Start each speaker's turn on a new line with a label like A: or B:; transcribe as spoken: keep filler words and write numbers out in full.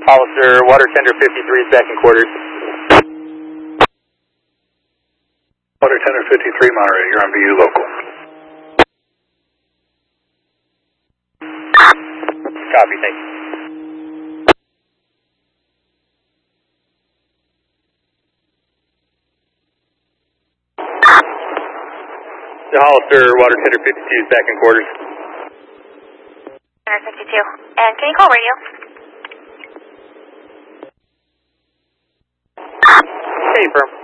A: Hollister, water tender fifty-three, second quarters.
B: Water tender fifty-three, Monterey, you're on V U local.
A: Copy, thank you. The Hollister, water tender fifty-two, second quarters.
C: Tender fifty-two. And can you call radio?
A: Hey, firm.